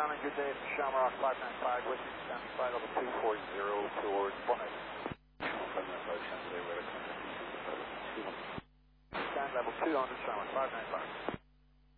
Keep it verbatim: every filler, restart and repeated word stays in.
Skyline, good day. It's Shamrock five nine five, with you, standing by level two four zero towards one eight. five nine five, stand level two hundred, Shamrock five nine five.